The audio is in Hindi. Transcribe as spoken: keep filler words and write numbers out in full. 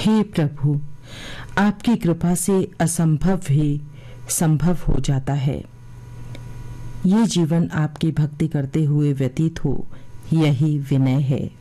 हे प्रभु, आपकी कृपा से असंभव भी संभव हो जाता है। ये जीवन आपकी भक्ति करते हुए व्यतीत हो, यही विनय है।